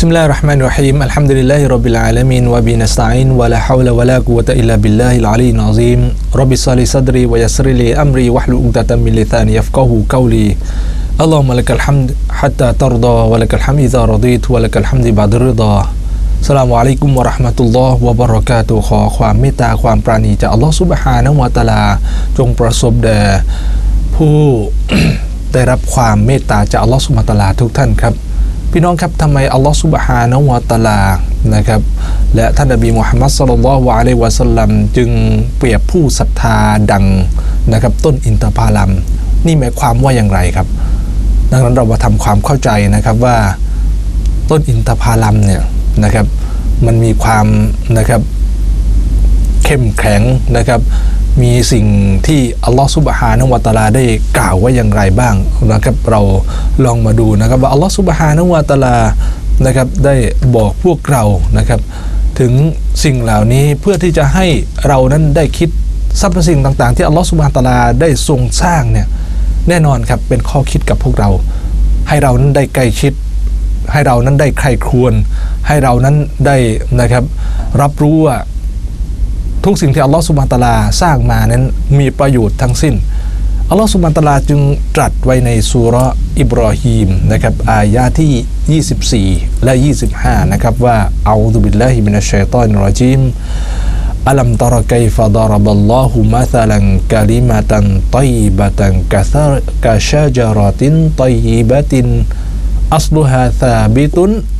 Bismillahirrahmanirrahim. Alhamdulillahirabbil alamin wa bihi nasta'in wa la haula wa la quwwata illa billahil aliyyil azim. Rabbi shrah li sadri wa yassir li amri wahlul 'uqdatam min lisani yafqahu qawli. Allahumma lakal hamd hatta tarda wa lakal hamd idza radit wa lakal hamd ba'da ridha. อัสสลามุอะลัยกุมวะเราะห์มะตุลลอฮ์วะบะเราะกาตุฮ์ขอความเมตตาความปราณีจากอัลเลาะห์ซุบฮานะฮูวะตะอาลาจงประสบแด่ผู้ ได้รับความเมตตาจากอัลเลาะห์ซุบฮานะฮูวะตะอาลาทุกท่านครับพี่น้องครับทำไมอัลเลาะห์ซุบฮานะฮูวะตะอาลานะครับและท่านนบีมุฮัมมัดศ็อลลัลลอฮุอะลัยฮิวะซัลลัมจึงเปรียบผู้ศรัทธาดังนะครับต้นอินทผลัมนี่หมายความว่าอย่างไรครับดังนั้นเรามาทำความเข้าใจนะครับว่าต้นอินทผลัมเนี่ยนะครับมันมีความนะครับเข้มแข็งนะครับมีสิ่งที่อัลลอฮฺซุบฮานะฮูวะตะอาลาได้กล่าวไว้อย่างไรบ้างนะครับเราลองมาดูนะครับว่าอัลลอฮฺซุบฮานะฮูวะตะอาลานะครับได้บอกพวกเรานะครับถึงสิ่งเหล่านี้เพื่อที่จะให้เรานั้นได้คิดสรรพสิ่งต่างๆที่อัลลอฮฺซุบฮานะฮูวะตะอาลาได้ทรงสร้างเนี่ยแน่นอนครับเป็นข้อคิดกับพวกเราให้เรานั้นได้ใกล้ชิดให้เรานั้นได้ใคร่ครวญให้เรานั้นได้นะครับรับรู้ว่าทุกสิ่งที่อัลลอฮฺซุบฮานะฮูวะตะอาลาสร้างมานั้นมีประโยชน์ทั้งสิ้นอัลลอฮฺซุบฮานะฮูวะตะอาลาจึงตรัสไว้ในซูเราะห์อิบรอฮีมนะครับอายะห์ที่24และ25นะครับว่าอะอูซุบิลลาฮิมินัชชัยฏอนิรเราะญีมอัลัมตะรอกัยฟะฎอรบัลลอฮุมะซะลันกะลิมะตันฏอยยิบะตันกะชะญะเราะตินฏอยยิบะตินأصلها ثابت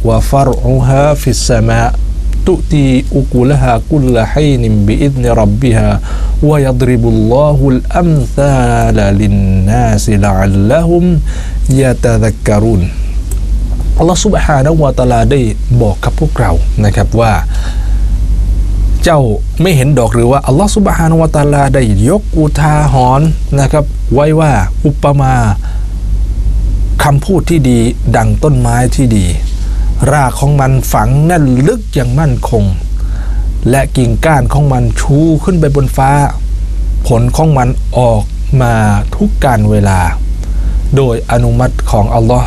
وفرعها في السماء تؤتي أكلها كل حين بإذن ربها ويضرب الله الأمثال للناس لعلهم يتذكرون อัลลอฮฺซุบฮานะฮูวะตะอาลาได้บอกกับพวกเรานะครับว่าเจ้าไม่เห็นดอกหรือว่าอัลลอฮฺซุบฮานะฮูวะตะอาลาได้ยกอุทาหรณ์นะครับไว้ว่าอุปมาคำพูดที่ดีดังต้นไม้ที่ดีรากของมันฝังแน่นลึกอย่างมั่นคงและกิ่งก้านของมันชูขึ้นไปบนฟ้าผลของมันออกมาทุกกาลเวลาโดยอนุมัติของอัลลอฮ์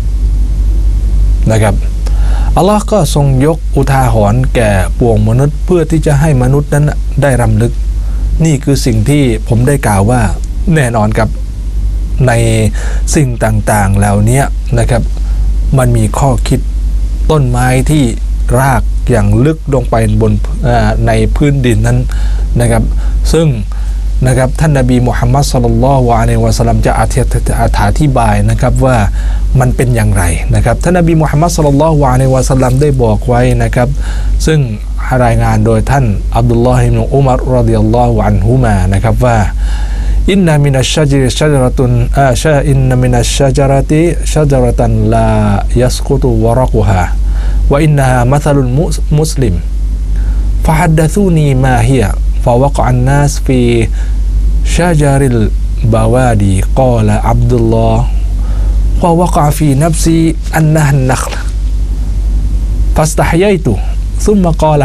นะครับอัลลอฮ์ก็ทรงยกอุทาหรณ์แก่ปวงมนุษย์เพื่อที่จะให้มนุษย์นั้นได้รำลึกนี่คือสิ่งที่ผมได้กล่าวว่าแน่นอนครับในสิ่งต่างๆเหล่านี้นะครับมันมีข้อคิดต้นไม้ที่รากอย่างลึกลงไปบนในพื้นดินนั้นนะครับซึ่งนะครับท่านนบีมุฮัมมัดศ็อลลัลลอฮุอะลัยฮิวะซัลลัมจะอธิบายนะครับว่ามันเป็นอย่างไรนะครับท่านนบีมุฮัมมัดศ็อลลัลลอฮุอะลัยฮิวะซัลลัมได้บอกไว้นะครับซึ่งรายงานโดยท่านอับดุลลอฮ์อิบนุอุมัรรอฎิยัลลอฮุอันฮุมานะครับว่าอินนามินัชชะจาระตุนอินนามินัชชะจาระติชะจาระตันลายัสกุตุวะรกุฮาวะอินนาฮามัธลุลมุสลิมฟะฮัดดะซูนีมาฮิยะฟะวะกะอันนัสฟีชะจาริลบาวาดีกอลอับดุลลอฮ์ฟะวะกะฟีนัฟซีอันนะฮันนัคลฟัสตะฮยัยตุثم قال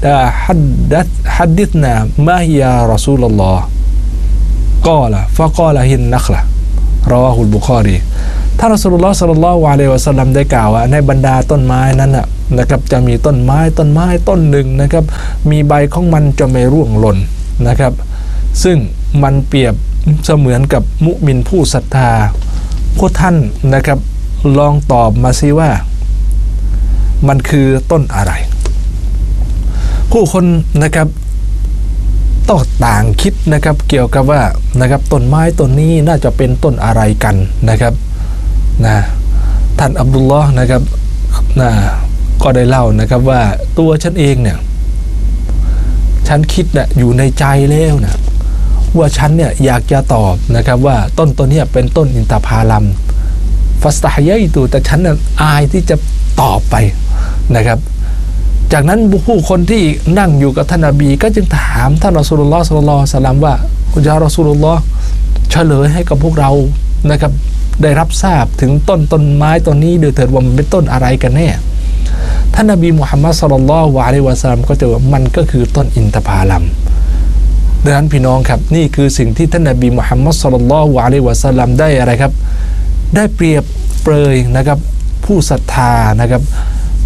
حدثنا ما هي يا رسول الله قال فقال هي النخلة رواه البخاري ท่านรอซูลุลลอฮ์ ศ็อลลัลลอฮุอะลัยฮิวะซัลลัมได้กล่าวว่าในบรรดาต้นไม้นั้นนะครับจะมีต้นไม้ต้นหนึ่งนะครับมีใบของมันจะไม่ร่วงหล่นนะครับซึ่งมันเปรียบเสมือนกับมุมินผู้ศรัทธาพวกท่านนะครับลองตอบมาสิว่ามันคือต้นอะไรผู้คนนะครับต้องต่างคิดนะครับเกี่ยวกับว่านะครับต้นไม้ต้นนี้น่าจะเป็นต้นอะไรกันนะครับนะท่านอับดุลลอฮ์นะครับก็ได้เล่านะครับว่าตัวฉันเองเนี่ยฉันคิดนะอยู่ในใจแล้วนะว่าฉันเนี่ยอยากจะตอบนะครับว่าต้นนี้เป็นต้นอินทผลัมฟัสตะฮยัยตุแต่ฉันน่ะอายที่จะตอบไปนะครับจากนั้นผู้คนที่นั่งอยู่กับท่านนบีก็จึงถามท่านรอซูลุลลอฮ์ ศ็อลลัลลอฮุอะลัยฮิวะซัลลัมว่าอุยารอซูลุลลอฮ์เฉลยให้กับพวกเรานะครับได้รับทราบถึงต้นไม้ต้นนี้โดยเถิดว่ามันเป็นต้นอะไรกันแน่ท่านนบีมุฮัมมัด ศ็อลลัลลอฮุอะลัยฮิวะซัลลัมก็จะว่ามันก็คือต้นอินทผลัมดังนั้นพี่น้องครับนี่คือสิ่งที่ท่านนบีมุฮัมมัด ศ็อลลัลลอฮุอะลัยฮิวะซัลลัมได้อะไรครับได้เปรียบเปรยนะครับผู้ศรัทธานะครับ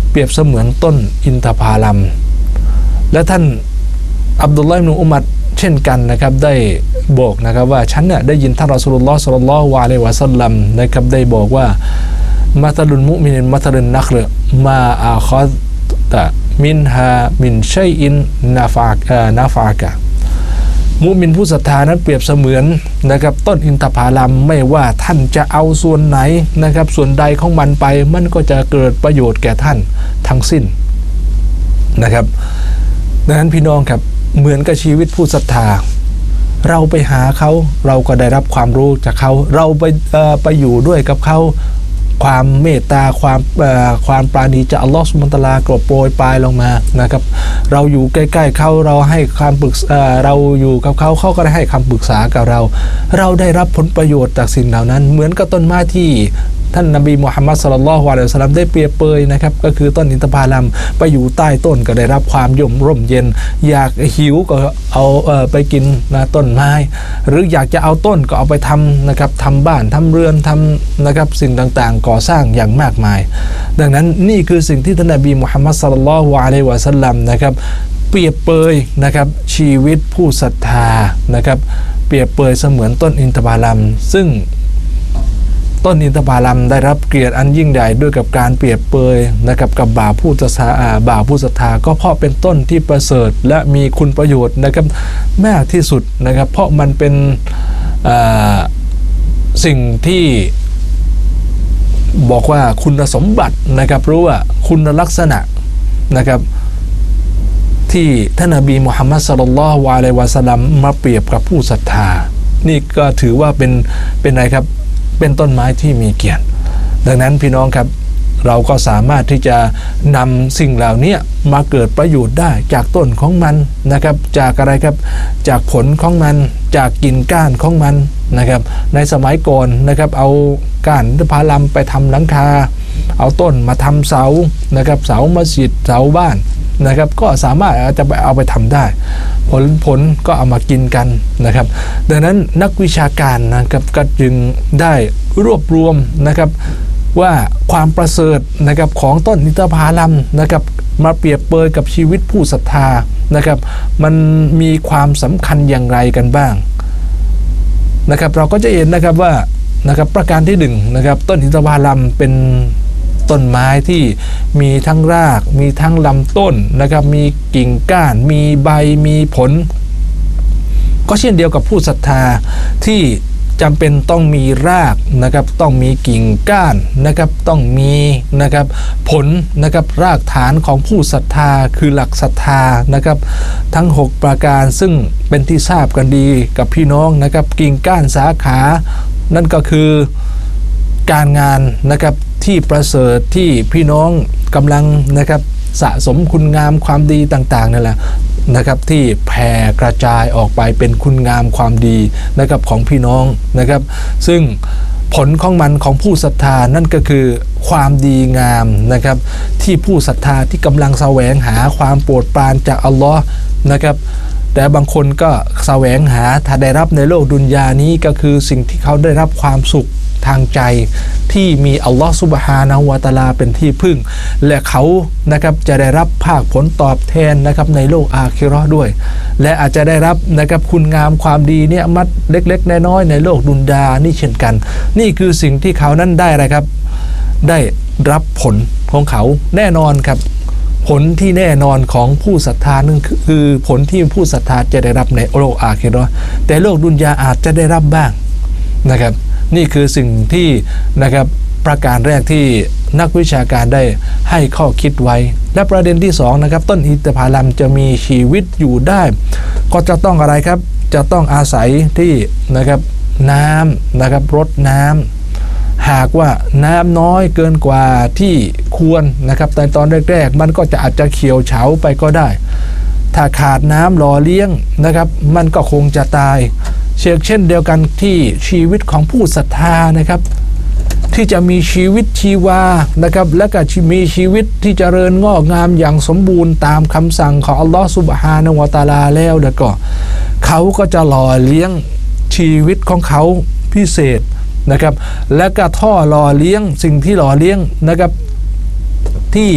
เปรียบเสมือนต้นอินทผลัมและท่านอับดุลลอฮ์ อิบนุอุมัรเช่นกันนะครับได้บอกนะครับว่าฉันเนี่ยได้ยินท่านรอซูลุลลอฮ์ ศ็อลลัลลอฮุอะลัยฮิวะซัลลัมนะครับได้บอกว่ามัตลุลมุมินมัตลุนนักลมาอาคอตะมินฮามินชัยอินนาฟากะมุมินผู้ศรัทธานั้นเปรียบเสมือนนะครับต้นอินทผลัมไม่ว่าท่านจะเอาส่วนไหนนะครับส่วนใดของมันไปมันก็จะเกิดประโยชน์แก่ท่านทั้งสิ้นนะครับดังนั้นพี่น้องครับเหมือนกับชีวิตผู้ศรัทธาเราไปหาเขาเราก็ได้รับความรู้จากเขาเราไปอยู่ด้วยกับเขาความเมตตาความปราณีจากอัลลอฮฺซุบฮานะฮูวะตะอาลากรบโปรยปลายลงมานะครับเราอยู่ใกล้ๆเขาเราให้ความปรึกษาเราอยู่กับเขาเขาก็ได้ให้คำปรึกษากับเราได้รับผลประโยชน์จากสิ่งเหล่านั้นเหมือนกับต้นไม้ที่ท่านนบีมุฮัมมัด ศ็อลลัลลอฮุอะลัยฮิวะซัลลัมได้เปรียบเปยนะครับก็คือต้นอินทผลัมไปอยู่ใต้ต้นก็ได้รับความร่มเย็นอยากหิวก็เอาไปกินนะต้นไม้หรืออยากจะเอาต้นก็เอาไปทำนะครับทำบ้านทำเรือนทำนะครับสิ่งต่างๆก่อสร้างอย่างมากมายดังนั้นนี่คือสิ่งที่ท่านนบีมุฮัมมัด ศ็อลลัลลอฮุอะลัยฮิวะซัลลัมนะครับเปรียบเปยนะครับชีวิตผู้ศรัทธานะครับเปรียบเปยเสมือนต้นอินทผลัมซึ่งต้นอินทผลัมได้รับเกียรติอันยิ่งใหญ่ด้วยกับการเปรียบเปยนะครับกับบ่าวผู้ศรัทธาก็เพราะเป็นต้นที่ประเสริฐและมีคุณประโยชน์นะครับมากที่สุดนะครับเพราะมันเป็นสิ่งที่บอกว่าคุณสมบัตินะครับรู้ว่าคุณลักษณะนะครับที่ท่านนบีมุฮัมมัด ศ็อลลัลลอฮุอะลัยฮิวะซัลลัมมาเปรียบกับผู้ศรัทธานี่ก็ถือว่าเป็นอะไรครับเป็นต้นไม้ที่มีเกียรติดังนั้นพี่น้องครับเราก็สามารถที่จะนำสิ่งเหล่านี้มาเกิดประโยชน์ได้จากต้นของมันนะครับจากอะไรครับจากผลของมันจากกิ่งก้านของมันนะครับในสมัยก่อนนะครับเอาก้านอินทผลัมไปทำหลังคาเอาต้นมาทำเสานะครับเสามัสยิดเสาบ้านนะครับก็สามารถจะไปเอาไปทำได้ผลก็เอามากินกันนะครับดังนั้นนักวิชาการนะครับก็จึงได้รวบรวมนะครับว่าความประเสริฐนะครับของต้นอินทผลัมนะครับมาเปรียบเปยกับชีวิตผู้ศรัทธานะครับมันมีความสำคัญอย่างไรกันบ้างนะครับเราก็จะเห็นนะครับว่านะครับประการที่1นะครับต้นอินทผลัมเป็นต้นไม้ที่มีทั้งรากมีทั้งลำต้นนะครับมีกิ่งก้านมีใบมีผลก็เช่นเดียวกับผู้ศรัทธาที่จำเป็นต้องมีรากนะครับต้องมีกิ่งก้านนะครับต้องมีนะครับผลนะครับรากฐานของผู้ศรัทธาคือหลักศรัทธานะครับทั้ง6ประการซึ่งเป็นที่ทราบกันดีกับพี่น้องนะครับกิ่งก้านสาขานั่นก็คือการงานนะครับที่ประเสริฐที่พี่น้องกำลังนะครับสะสมคุณงามความดีต่างๆนั่นแหละนะครับที่แผ่กระจายออกไปเป็นคุณงามความดีนะครับของพี่น้องนะครับซึ่งผลของมันของผู้ศรัทธานั่นก็คือความดีงามนะครับที่ผู้ศรัทธาที่กำลังแสวงหาความโปรดปรานจากอัลลอฮ์นะครับแต่บางคนก็แสวงหาถ้าได้รับในโลกดุนยานี้ก็คือสิ่งที่เขาได้รับความสุขทางใจที่มีอัลลอฮฺซุบฮานะฮูวะตะอาลาเป็นที่พึ่งและเขานะครับจะได้รับภาคผลตอบแทนนะครับในโลกอาคิเราะห์ด้วยและอาจจะได้รับนะครับคุณงามความดีเนี่ยมัดเล็กๆน้อยๆในโลกดุนยานี่เช่นกันนี่คือสิ่งที่เขานั้นได้อะไรครับได้รับผลของเขาแน่นอนครับผลที่แน่นอนของผู้ศรัทธานั่นคือผลที่ผู้ศรัทธาจะได้รับในโลกอาคิเราะห์แต่โลกดุนยาอาจจะได้รับบ้างนะครับนี่คือสิ่งที่นะครับประการแรกที่นักวิชาการได้ให้ข้อคิดไว้และประเด็นที่2นะครับต้นอินทผลัมจะมีชีวิตอยู่ได้ก็จะต้องอะไรครับจะต้องอาศัยที่นะครับน้ำนะครับรดน้ำหากว่าน้ำน้อยเกินกว่าที่ควรนะครับในตอนแรกๆมันก็จะอาจจะเขียวเฉาไปก็ได้ถ้าขาดน้ำหล่อเลี้ยงนะครับมันก็คงจะตายเช่นเดียวกันที่ชีวิตของผู้ศรัทธานะครับที่จะมีชีวิตชีวานะครับและก็มีชีวิตที่เจริญงอกงามอย่างสมบูรณ์ตามคำสั่งของอัลลอฮฺซุบฮานะฮูวะตะอาลาแล้วก็เขาก็จะหล่อเลี้ยงชีวิตของเขาพิเศษนะครับและก็ท่อหล่อเลี้ยงสิ่งที่หล่อเลี้ยงนะครับที่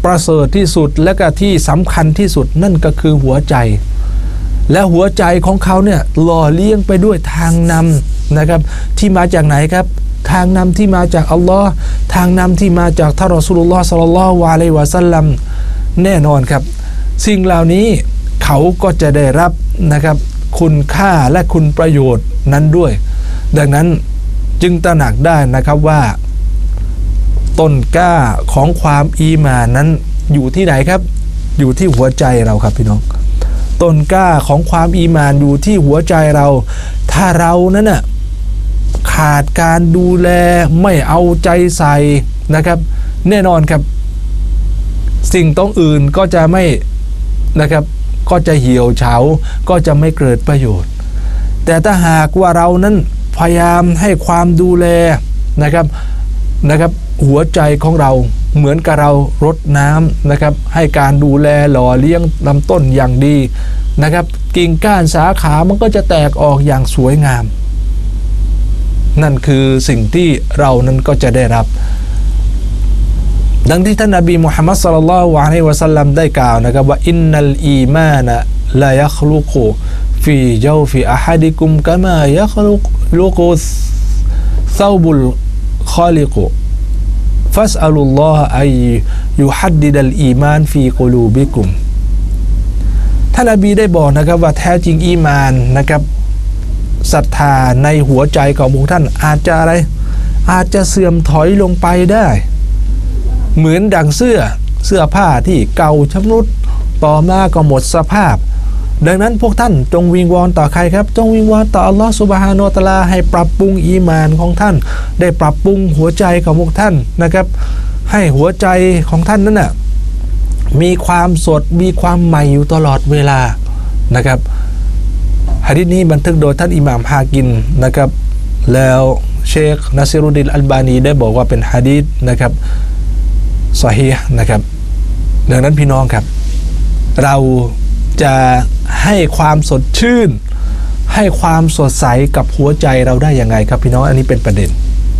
ประเสริฐที่สุดและก็ที่สำคัญที่สุดนั่นก็คือหัวใจและหัวใจของเขาเนี่ยหล่อเลี้ยงไปด้วยทางนำนะครับที่มาจากไหนครับทางนำที่มาจากอัลลอฮ์ทางนำที่มาจากท่านรอซูลุลลอฮ์ศ็อลลัลลอฮุอะลัยฮิวะซัลลัมแน่นอนครับสิ่งเหล่านี้เขาก็จะได้รับนะครับคุณค่าและคุณประโยชน์นั้นด้วยดังนั้นจึงตระหนักได้นะครับว่าต้นกล้าของความอีหม่านนั้นอยู่ที่ไหนครับอยู่ที่หัวใจเราครับพี่น้องต้นกล้าของความอีหม่านอยู่ที่หัวใจเราถ้าเรานั้นน่ะขาดการดูแลไม่เอาใจใส่นะครับแน่นอนครับสิ่งต้องอื่นก็จะไม่นะครับก็จะเหี่ยวเฉาก็จะไม่เกิดประโยชน์แต่ถ้าหากว่าเรานั้นพยายามให้ความดูแลนะครับหัวใจของเราเหมือนกับเรารดน้ำนะครับให้การดูแลหล่อเลี้ยงลำต้นอย่างดีนะครับกิ่งก้านสาขามันก็จะแตกออกอย่างสวยงามนั่นคือสิ่งที่เรานั้นก็จะได้รับดังที่ท่านนบีมุฮัมมัดศ็อลลัลลอฮุอะลัยฮิวะซัลลัมได้กล่าวนะครับว่าอินนัลอีมานะลายัคลุกุฟีญาวฟิอะฮัดิกุมกะมายัคลุกุซาวบุลคอลิกุฟัสอัลลอฮะอัยยุฮัดดิดัลอีมานฟีกุลูบิกุมท่านนบีได้บอกนะครับว่าแท้จริงอีมานนะครับศรัทธาในหัวใจของพวกท่านอาจจะอะไรอาจจะเสื่อมถอยลงไปได้เหมือนดังเสื้อผ้าที่เก่าชำรุดต่อมาก็หมดสภาพดังนั้นพวกท่านจงวิงวอนต่อใครครับจงวิงวอนต่ออัลลอฮฺซุบฮานะฮูวะตะอาลาให้ปรับปรุงอีหม่านของท่านได้ปรับปรุงหัวใจของพวกท่านนะครับให้หัวใจของท่านนั้นน่ะมีความสดมีความใหม่อยู่ตลอดเวลานะครับหะดีษนี้บันทึกโดยท่านอิหม่ามฮากิมนะครับแล้วเชคนาซิรุดดินอัลบานีได้บอกว่าเป็นหะดีษนะครับซอฮีฮ์นะครับดังนั้นพี่น้องครับเราจะให้ความสดชื่นให้ความสดใสกับหัวใจเราได้ยังไงครับพี่น้องอันนี้เป็นประเด็น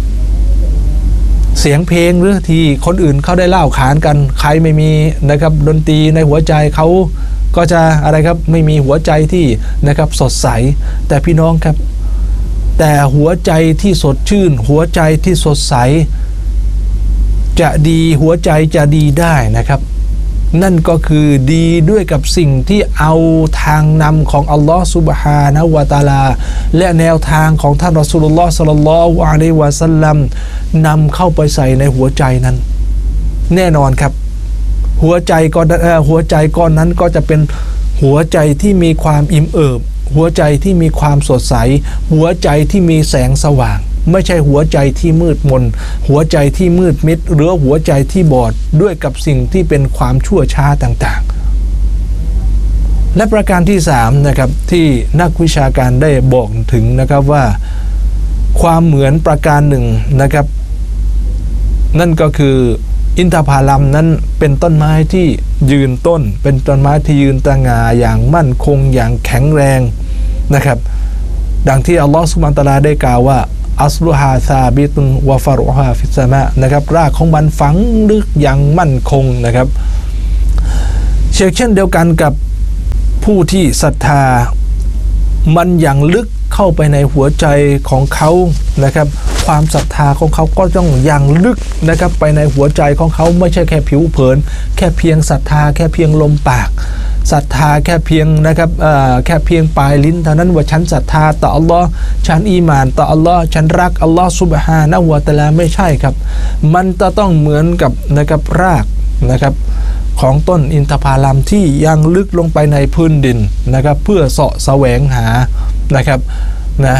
เสียงเพลงหรือที่คนอื่นเขาได้เล่าขานกันใครไม่มีนะครับดนตรีในหัวใจเขาก็จะอะไรครับไม่มีหัวใจที่นะครับสดใสแต่พี่น้องครับแต่หัวใจที่สดชื่นหัวใจที่สดใสจะดีหัวใจจะดีได้นะครับนั่นก็คือดีด้วยกับสิ่งที่เอาทางนำของอัลลอฮฺซุบฮานะฮูวะตะอาลาและแนวทางของท่านรอซูลุลลอฮฺศ็อลลัลลอฮุอะลัยฮิวะซัลลัมนำเข้าไปใส่ในหัวใจนั้นแน่นอนครับหัวใจก้อนนั้นก็จะเป็นหัวใจที่มีความอิ่มเอิบหัวใจที่มีความสดใสหัวใจที่มีแสงสว่างไม่ใช่หัวใจที่มืดมนหัวใจที่มืดมิดหรือหัวใจที่บอดด้วยกับสิ่งที่เป็นความชั่วช้าต่างๆและประการที่3นะครับที่นักวิชาการได้บอกถึงนะครับว่าความเหมือนประการหนึ่งนะครับนั่นก็คืออินทผลัมนั้นเป็นต้นไม้ที่ยืนต้นเป็นต้นไม้ที่ยืนตระหง่าอย่างมั่นคงอย่างแข็งแรงนะครับดังที่อัลลอฮฺซุบฮานะฮูวะตะอาลาได้กล่าวว่าอัสลุฮาซาบิตุนวะฟารุฮาฟิสซามะนะครับรากของมันฝังลึกอย่างมั่นคงนะครับเช่นเดียวกันกับผู้ที่ศรัทธามันอย่างลึกเข้าไปในหัวใจของเขานะครับความศรัทธาของเขาก็ต้องอย่างลึกนะครับไปในหัวใจของเขาไม่ใช่แค่ผิวเผินแค่เพียงศรัทธาแค่เพียงลมปากศรัทธาแค่เพียงนะครับแค่เพียงปลายลิ้นเท่านั้นว่าฉันศรัทธาต่ออัลลอฮ์ฉันอีหม่านต่ออัลลอฮ์ฉันรักอัลลอฮ์ซุบฮานะฮูวะตะอาลาไม่ใช่ครับมันจะต้องเหมือนกับนะครับรากนะครับของต้นอินทผลัมที่ยังลึกลงไปในพื้นดินนะครับเพื่อเสาะแสวงหานะครับนะ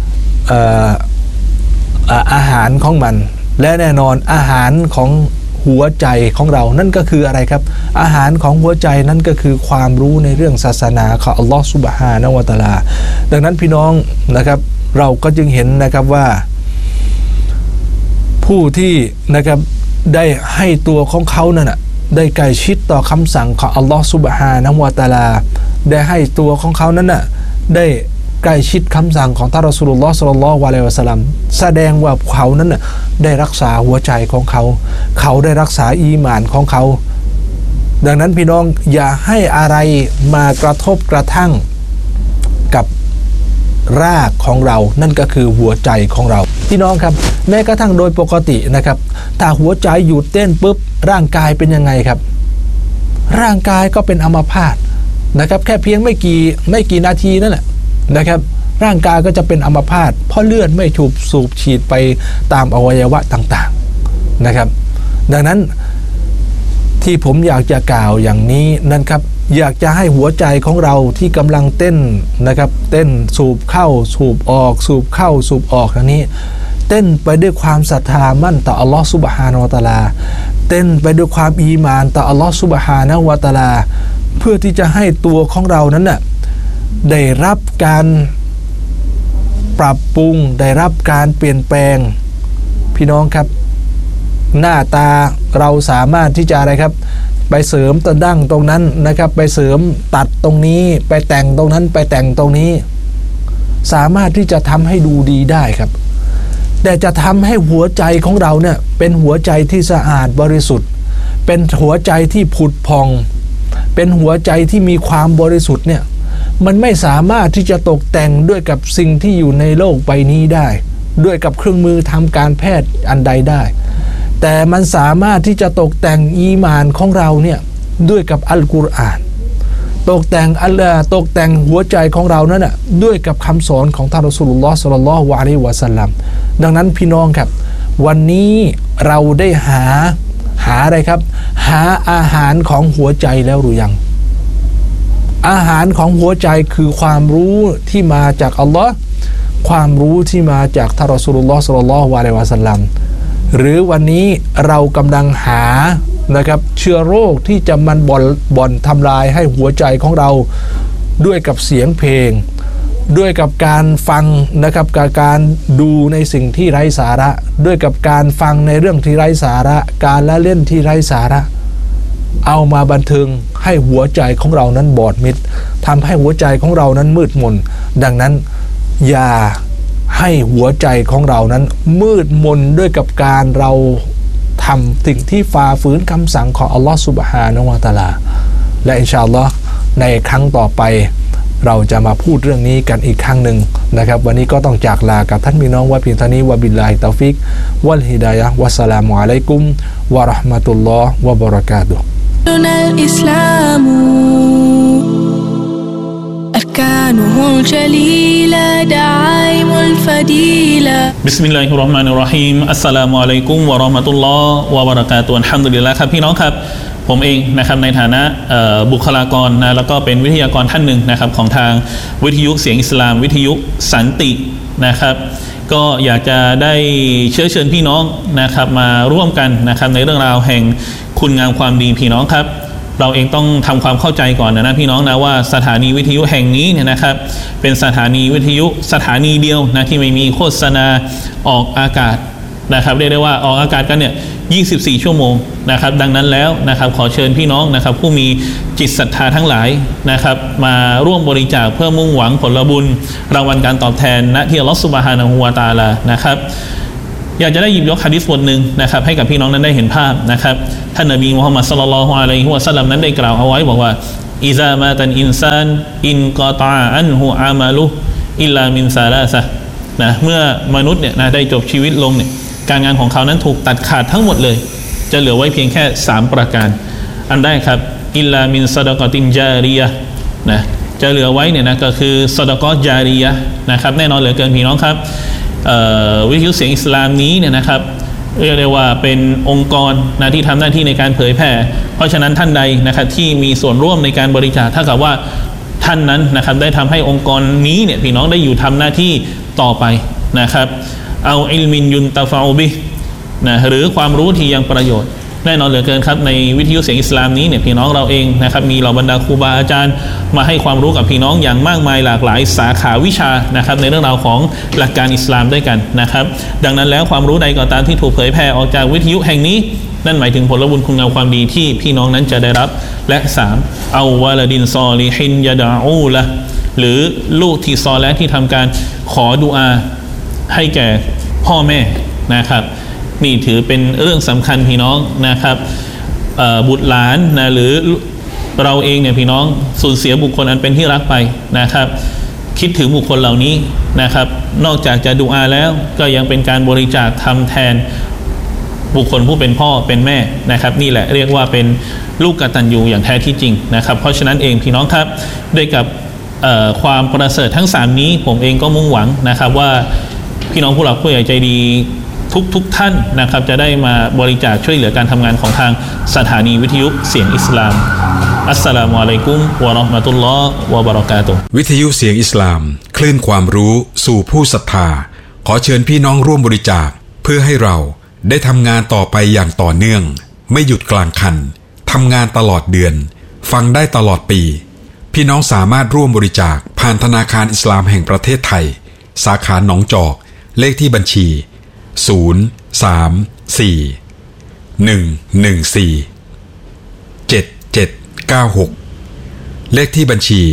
อาหารของมันและแน่นอนอาหารของหัวใจของเรานั่นก็คืออะไรครับอาหารของหัวใจนั่นก็คือความรู้ในเรื่องศาสนาของอัลลอฮฺซุบฮานะฮูวะตะอาลาดังนั้นพี่น้องนะครับเราก็จึงเห็นนะครับว่าผู้ที่นะครับได้ให้ตัวของเขานั่นน่ะได้ใกล้ชิดต่อคำสั่งของอัลลอฮฺซุบฮานะฮูวะตะอาลาได้ให้ตัวของเขานั้นน่ะได้ใกล้ชิดคำสั่งของท่านรอซูลุลลอฮ์ ศ็อลลัลลอฮุอะลัยฮิวะซัลลัมแสดงว่าเขานั้นได้รักษาหัวใจของเขาเขาได้รักษาอีหม่านของเขาดังนั้นพี่น้องอย่าให้อะไรมากระทบกระทั่งกับรากของเรานั่นก็คือหัวใจของเราพี่น้องครับแม้กระทั่งโดยปกตินะครับถ้าหัวใจหยุดเต้นปุ๊บร่างกายเป็นยังไงครับร่างกายก็เป็นอัมพาตนะครับแค่เพียงไม่กี่นาทีนั่นแหละนะครับร่างกายก็จะเป็นอัมพาตเพราะเลือดไม่ถูกสูบฉีดไปตามอวัยวะต่างๆนะครับดังนั้นที่ผมอยากจะกล่าวอย่างนี้นั่นครับอยากจะให้หัวใจของเราที่กำลังเต้นนะครับเต้นสูบเข้าสูบออกสูบเข้าสูบออกอย่างนี้เต้นไปด้วยความศรัทธามั่นต่ออัลลอฮฺซุบฮานะฮูวะตะอาลาเต้นไปด้วยความอีหม่านต่ออัลลอฮฺซุบฮานะฮูวะตะอาลาเพื่อที่จะให้ตัวของเรานั้นน่ะได้รับการปรับปรุงได้รับการเปลี่ยนแปลงพี่น้องครับหน้าตาเราสามารถที่จะอะไรครับไปเสริมตะดั้งตรงนั้นนะครับไปเสริมตัดตรงนี้ไปแต่งตรงนั้นไปแต่งตรงนี้สามารถที่จะทำให้ดูดีได้ครับแต่จะทำให้หัวใจของเราเนี่ยเป็นหัวใจที่สะอาดบริสุทธิ์เป็นหัวใจที่ผุดพองเป็นหัวใจที่มีความบริสุทธิ์เนี่ยมันไม่สามารถที่จะตกแต่งด้วยกับสิ่งที่อยู่ในโลกใบนี้ได้ด้วยกับเครื่องมือทางการแพทย์อันใดได้แต่มันสามารถที่จะตกแต่งอีหม่านของเราเนี่ยด้วยกับอัลกุรอานตกแต่งหัวใจของเรานั้นน่ะด้วยกับคำสอนของท่านรอซูลุลลอฮ์ ศ็อลลัลลอฮุอะลัยฮิวะซัลลัมดังนั้นพี่น้องครับวันนี้เราได้หาอะไรครับหาอาหารของหัวใจแล้วหรือยังอาหารของหัวใจคือความรู้ที่มาจากอัลลอฮ์ความรู้ที่มาจากท่านรอซูลุลลอฮ์ ศ็อลลัลลอฮุอะลัยฮิวะซัลลัมหรือวันนี้เรากำลังหานะครับเชื้อโรคที่จะมันบ่อนทำลายให้หัวใจของเราด้วยกับเสียงเพลงด้วยกับการฟังนะครับกับการดูในสิ่งที่ไร้สาระด้วยกับการฟังในเรื่องที่ไร้สาระการละเล่นที่ไร้สาระเอามาบันเทิงให้หัวใจของเรานั้นบอดมิดทำให้หัวใจของเรานั้นมืดมนดังนั้นอย่าให้หัวใจของเรานั้นมืดมนด้วยกับการเราทำสิ่งที่ฝ่าฝืนคำสั่งของอัลลอฮฺซุบฮานะฮูวะตะอาลาและอินชาอัลลอฮ์ในครั้งต่อไปเราจะมาพูดเรื่องนี้กันอีกครั้งหนึ่งนะครับวันนี้ก็ต้องจากลากับท่านพี่น้องไว้เพียงเท่านี้วะบิลลาฮิตอฟิกวัลฮิดายะฮ์วัสสลามุอะลัยกุมวะเราะห์มะตุลลอฮ์วะบะเราะกาตุฮ์ أركانه الجليلة دعائم الفضيلة بسم الله الرحمن الرحيم السلام عليكم ورحمة الله وبركاته الحمد لله ครับพี่น้องครับผมเองนะครับในฐานะบุคลากรนะแล้วก็เป็นวิทยากรท่านหนึ่งนะครับของทางวิทยุเสียงอิสลามวิทยุสันตินะครับก็อยากจะได้เชิญพี่น้องนะครับมาร่วมกันนะครับในเรื่องราวแห่งคุณงามความดีพี่น้องครับเราเองต้องทำความเข้าใจก่อนนะพี่น้องนะว่าสถานีวิทยุแห่งนี้เนี่ยนะครับเป็นสถานีวิทยุสถานีเดียวนะที่ไม่มีโฆษณาออกอากาศนะครับเรียกได้ว่าออกอากาศกันเนี่ย24 ชั่วโมงนะครับดังนั้นแล้วนะครับขอเชิญพี่น้องนะครับผู้มีจิตศรัทธาทั้งหลายนะครับมาร่วมบริจาคเพื่อมุ่งหวังผลบุญรางวัลการตอบแทนณที่อัลลอฮฺซุบฮานะฮูวะตะอาลานะครับอยากจะได้หยิบยกหะดีษบทหนึ่งนะครับให้กับพี่น้องนั้นได้เห็นภาพนะครับท่านนบีมุฮัมมัดศ็อลลัลลอฮุอะลัยฮิวะซัลลัมนั้นได้กล่าวเอาไว้บอกว่าอิซามาตันอินซานอินกอตะอันฮุอามาลุอิลลามินซาลาซะนะเมื่อมนุษย์เนี่ยนะได้จบชีวิตลงเนี่ยการงานของเขานั้นถูกตัดขาดทั้งหมดเลยจะเหลือไว้เพียงแค่3ประการอันแรกครับอิลลามินซะดะกอตินจาริยะห์นะจะเหลือไว้เนี่ยนะก็คือซะดะกอจาริยะห์นะครับแน่นอนเหลือเกินพี่น้องครับวิทยุเสียงอิสลามนี้เนี่ยนะครับเรียกได้ว่าเป็นองค์กรนะที่ทำหน้าที่ในการเผยแผ่เพราะฉะนั้นท่านใดนะครับที่มีส่วนร่วมในการบริจาคถ้ากับว่าท่านนั้นนะครับได้ทำให้องค์กรนี้เนี่ยพี่น้องได้อยู่ทำหน้าที่ต่อไปนะครับเอาอิลมินยุนตะฟาอุบินะหรือความรู้ที่ยังประโยชน์แน่นอนเหลือเกินครับในวิทยุเสียงอิสลามนี้เนี่ยพี่น้องเราเองนะครับมีเหล่าบรรดาครูบาอาจารย์มาให้ความรู้กับพี่น้องอย่างมากมายหลากหลายสาขาวิชานะครับในเรื่องราวของหลักการอิสลามด้วยกันนะครับดังนั้นแล้วความรู้ใดก็ตามที่ถูกเผยแผ่ออกจากวิทยุแห่งนี้นั่นหมายถึงผลบุญคุณงามความดีที่พี่น้องนั้นจะได้รับและ3เอาวะลาดินซอลิฮินยะดะอูละหรือลูกที่ซอและที่ทำการขอดุอาให้แก่พ่อแม่นะครับนี่ถือเป็นเรื่องสำคัญพี่น้องนะครับบุตรหลานนะหรือเราเองเนี่ยพี่น้องสูญเสียบุคคลอันเป็นที่รักไปนะครับคิดถึงบุคคลเหล่านี้นะครับนอกจากจะดุอาแล้วก็ยังเป็นการบริจาคทำแทนบุคคลผู้เป็นพ่อเป็นแม่นะครับนี่แหละเรียกว่าเป็นลูกกตัญญูอย่างแท้ที่จริงนะครับเพราะฉะนั้นเองพี่น้องครับด้วยกับความประเสริฐทั้ง3นี้ผมเองก็มุ่งหวังนะครับว่าพี่น้องผู้หลักผู้ใหญ่ใจดีทุกท่านนะครับจะได้มาบริจาคช่วยเหลือการทำงานของทางสถานีวิทยุเสียงอิสลามอัสสลามุอะลัยกุมวะเราะห์มะตุลลอฮ์วะบะเราะกาตุฮ์วิทยุเสียงอิสลามคลื่นความรู้สู่ผู้ศรัทธาขอเชิญพี่น้องร่วมบริจาคเพื่อให้เราได้ทำงานต่อไปอย่างต่อเนื่องไม่หยุดกลางคันทำงานตลอดเดือนฟังได้ตลอดปีพี่น้องสามารถร่วมบริจาคผ่านธนาคารอิสลามแห่งประเทศไทยสาขาหนองจอกเลขที่บัญชี034-114-7796เลขที่บัญชี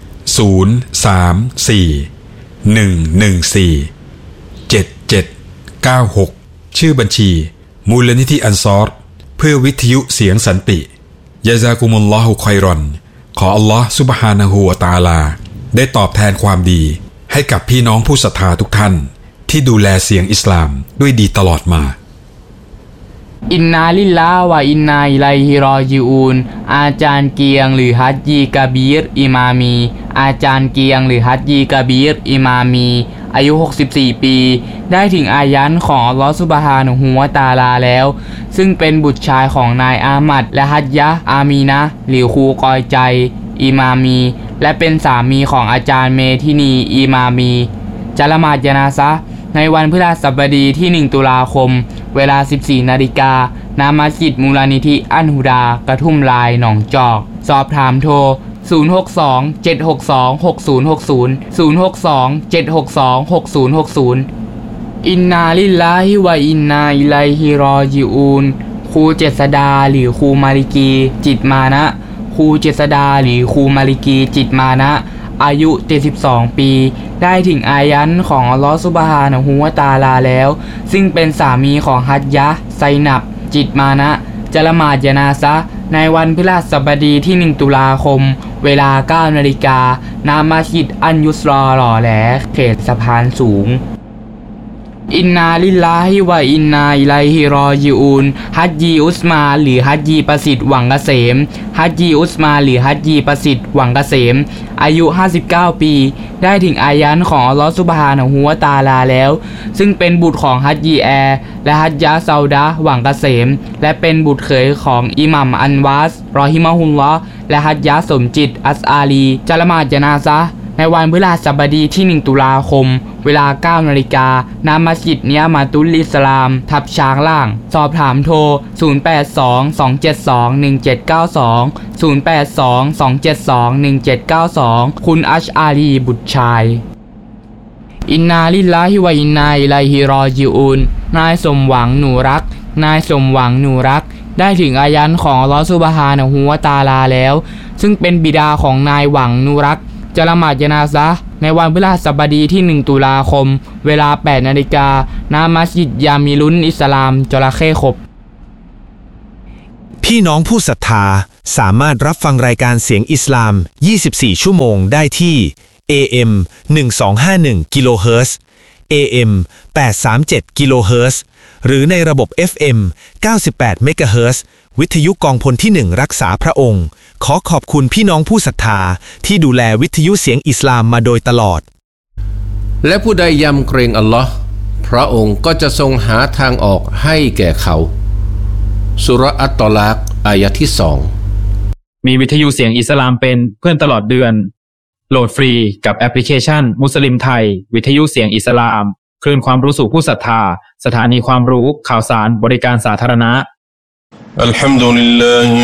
034-114-7796ชื่อบัญชีมูลนิธิอันซอรเพื่อวิทยุเสียงสันติยะซากุมุลลอฮุคอยรอนขออัลลอฮ์ซุบฮานะฮูวะตะอาลาได้ตอบแทนความดีให้กับพี่น้องผู้ศรัทธาทุกท่านที่ดูแลเสียงอิสลามด้วยดีตลอดมาอินนาลิลลาห์วะอินนาอิลัยฮิรอญิอูนอาจารย์เกียงหรือฮัจญีกะบีรอิมามีอาจารย์เกียงหรือฮัจญีกะบีรอิมามีอายุ64ปีได้ถึงอายันของอัลลอฮฺซุบฮานะฮูวะตะอาลาแล้วซึ่งเป็นบุตรชายของนายอามัดและฮัจยะอามีนะหรือครูกอยใจอิมามีและเป็นสามีของอาจารย์เมทินีอิมามีจะละหมาดญะนาซะห์ในวันพฤหัสบดีที่1ตุลาคมเวลา 14 นาฬิกาณมัสยิดมูลนิธิอันฮุดากระทุ่มลายหนองจอกสอบถามโทร062-762-6060 062-762-6060อินนาลิลลาฮิวะอินนาอิลัยฮิรอญิอูนครูเจษดาหรือครูมาลิกีจิตมานะครูเจษดาหรือครูมาลิกีจิตมานะอายุ72ปีได้ถึงอายันของอัลลอฮฺซุบฮานะฮูวะตะอาลาแล้วซึ่งเป็นสามีของฮัจยะไซนับจิตมานะจะละหมาดญะนาซะห์ในวันพฤหัสบดีที่1ตุลาคมเวลา 9 นาฬิกาณมัสยิดอันยุสรอหล่อแหลเขตสะพานสูงอินนาลิลลาฮิวะอินนาอิลัยฮิรอญิอูนฮัจญีอุสมาหรือฮัจญีประสิทธิ์หวังเกษมฮัจญีอุสมาหรือฮัจญีประสิทธิ์หวังเกษมอายุ59ปีได้ถึงอายันของอัลลอฮฺซุบฮานะฮูวะตะอาลาแล้วซึ่งเป็นบุตรของฮัจญีแอร์และฮัจญะซาอุดะห์หวังเกษมและเป็นบุตรเขยของอิหมัมอันวาสรอฮิมะฮุลลอฮ์และฮัจญะสมจิตอัสอาลีจะละหมาดญะนาซะห์ในวันพฤหัสบดีที่1ตุลาคมเวลา 9 นาฬิกาณมัสยิดเนียมาตุลอิสลามทับช้างล่างสอบถามโทร082-272-1792 082-272-1792คุณอัชอาลีบุตรชายอินนาลิลลาฮิวะอินนาอิลัยฮิรอญิอูนนายสมหวังหนูรักนายสมหวังหนูรักได้ถึงอายันของอัลเลาะห์ซุบฮานะฮูวะตะอาลาแล้วซึ่งเป็นบิดาของนายหวังหนูรักจะละหมาดญะนาซะห์ในวันพฤหัสบดีที่1ตุลาคมเวลา 8 นาฬิกาณมัสยิดยามิลุนอิสลามจระเข้ขบพี่น้องผู้ศรัทธาสามารถรับฟังรายการเสียงอิสลาม24ชั่วโมงได้ที่ AM 1251กิโลเฮิรตซ์ AM 837กิโลเฮิรตซ์หรือในระบบ FM 98เมกะเฮิรตซ์วิทยุกองพลที่1รักษาพระองค์ขอขอบคุณพี่น้องผู้ศรัทธาที่ดูแลวิทยุเสียงอิสลามมาโดยตลอดและผู้ใดยำเกรงอัลลอฮ์พระองค์ก็จะทรงหาทางออกให้แก่เขาสุเราะห์อัตตอลากอายะที่2 มีวิทยุเสียงอิสลามเป็นเพื่อนตลอดเดือนโหลดฟรีกับแอปพลิเคชันมุสลิมไทยวิทยุเสียงอิสลามคลื่นความรู้สู่ผู้ศรัทธาสถานีความรู้ข่าวสารบริการสาธารณะอัลฮัมดุลิลลาฮิ